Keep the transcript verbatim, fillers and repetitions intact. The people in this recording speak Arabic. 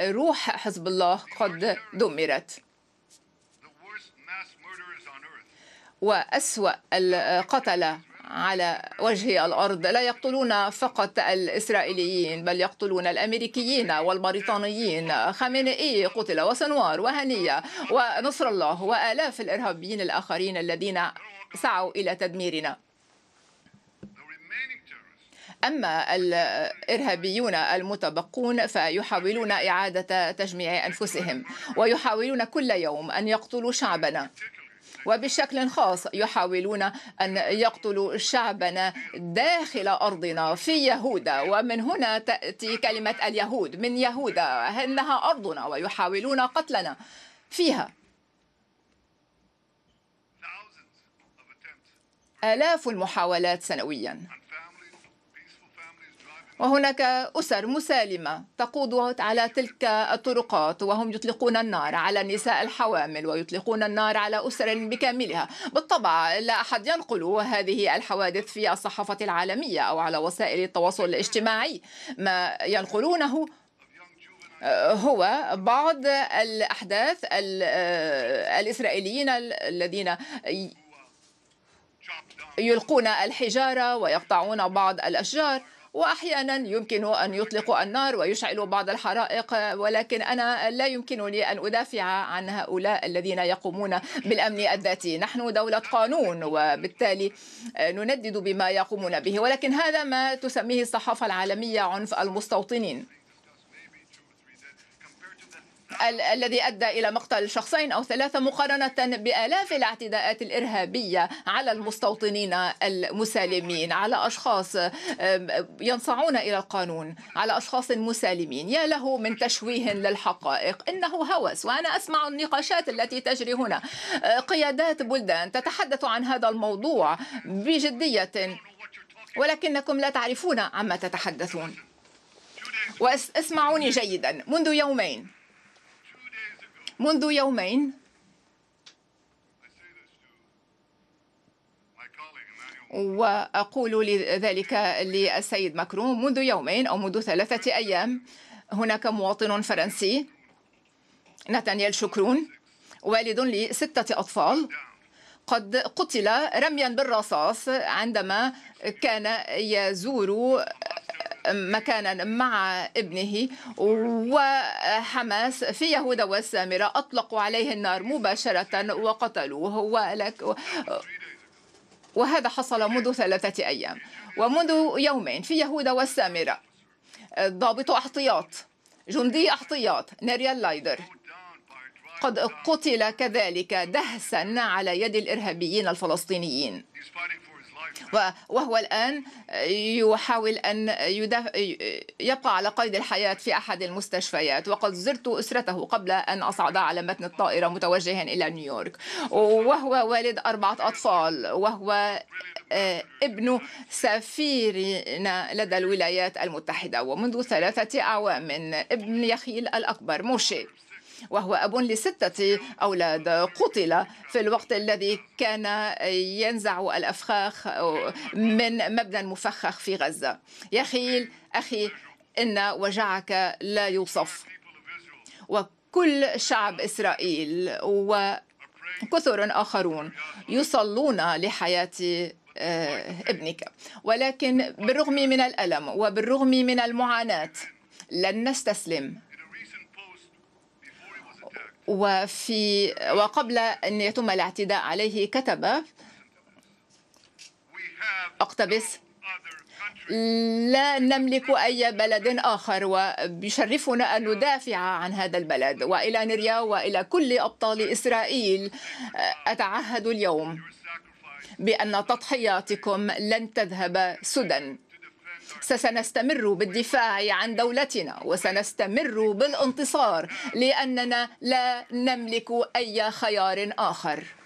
وروح حزب الله قد دمرت. وأسوأ القتلة على وجه الأرض لا يقتلون فقط الإسرائيليين بل يقتلون الأمريكيين والبريطانيين. خامنئي قتل، وسنوار، وهنية، ونصر الله، وآلاف الإرهابيين الآخرين الذين سعوا إلى تدميرنا. أما الإرهابيون المتبقون فيحاولون إعادة تجميع أنفسهم، ويحاولون كل يوم أن يقتلوا شعبنا، وبشكل خاص يحاولون أن يقتلوا شعبنا داخل أرضنا في يهوذا. ومن هنا تأتي كلمة اليهود، من يهوذا، إنها أرضنا، ويحاولون قتلنا فيها. آلاف المحاولات سنويا، وهناك أسر مسالمة تقود على تلك الطرقات وهم يطلقون النار على النساء الحوامل ويطلقون النار على أسر بكاملها. بالطبع لا أحد ينقل هذه الحوادث في الصحافة العالمية أو على وسائل التواصل الاجتماعي. ما ينقلونه هو بعض الأحداث الإسرائيليين الذين يلقون الحجارة ويقطعون بعض الأشجار، وأحيانا يمكن أن يطلقوا النار ويشعلوا بعض الحرائق، ولكن أنا لا يمكنني أن أدافع عن هؤلاء الذين يقومون بالأمن الذاتي. نحن دولة قانون وبالتالي نندد بما يقومون به، ولكن هذا ما تسميه الصحافة العالمية عنف المستوطنين، ال الذي أدى إلى مقتل شخصين أو ثلاثة مقارنة بآلاف الاعتداءات الإرهابية على المستوطنين المسالمين، على أشخاص ينصاعون إلى القانون، على أشخاص مسالمين. يا له من تشويه للحقائق، إنه هوس. وأنا أسمع النقاشات التي تجري هنا، قيادات بلدان تتحدث عن هذا الموضوع بجدية، ولكنكم لا تعرفون عما تتحدثون. واسمعوني جيدا، منذ يومين منذ يومين وأقول ذلك للسيد ماكرون، منذ يومين أو منذ ثلاثة أيام هناك مواطن فرنسي، نتانييل شكرون، والد لستة أطفال، قد قتل رميا بالرصاص عندما كان يزور مكانا مع ابنه، وحماس في يهوذا والسامرة أطلقوا عليه النار مباشرة وقتلوه. وهذا حصل منذ ثلاثة أيام. ومنذ يومين في يهوذا والسامرة ضابط احتياط، جندي احتياط، ناريال لايدر، قد قتل كذلك دهسا على يد الإرهابيين الفلسطينيين، وهو الآن يحاول أن يبقى على قيد الحياة في أحد المستشفيات. وقد زرت أسرته قبل أن أصعد على متن الطائرة متوجها إلى نيويورك، وهو والد أربعة أطفال، وهو ابن سفيرنا لدى الولايات المتحدة. ومنذ ثلاثة أعوام ابن يخيل الأكبر موشي، وهو أب لستة أولاد، قتل في الوقت الذي كان ينزع الأفخاخ من مبنى مفخخ في غزة. يخيل أخي، إن وجعك لا يوصف، وكل شعب إسرائيل وكثر آخرون يصلون لحياة ابنك. ولكن بالرغم من الألم وبالرغم من المعاناة لن نستسلم. وفي وقبل أن يتم الاعتداء عليه كتب أقتبس: لا نملك أي بلد آخر، وبيشرفنا أن ندافع عن هذا البلد. وإلى نريا وإلى كل أبطال إسرائيل أتعهد اليوم بأن تضحياتكم لن تذهب سدى. سنستمر بالدفاع عن دولتنا وسنستمر بالانتصار، لأننا لا نملك أي خيار آخر.